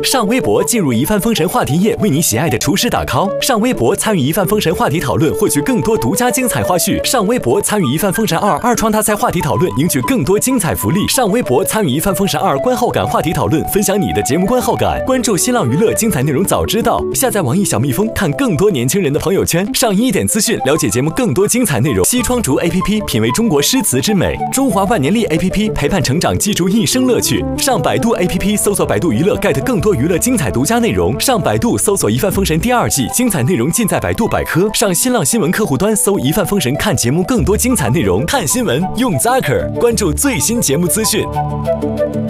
上微博进入一饭封神话题页，为你喜爱的厨师打 call。上微博参与一饭封神话题讨论，获取更多独家精彩花絮。上微博参与一饭封神二创大赛话题讨论，赢取更多精彩福利。上微博参与一饭封神2观后感话题讨论，分享你的节目观后感。关注新浪娱乐，精彩内容早知道。下载网易小蜜蜂，看更多年轻人的朋友圈。上1点资讯，了解节目更多精彩内容。西窗竹 APP 品味中国诗词之美。中华万年历 APP 陪伴成长，记住一生乐趣。上百度 APP 搜索百度娱乐 ，get 更多娱乐精彩独家内容。上百度搜索《一饭封神》第2季，精彩内容尽在百度百科。上新浪新闻客户端搜《一饭封神》，看节目更多精彩内容。看新闻用 Zaker， 关注最新节目资讯。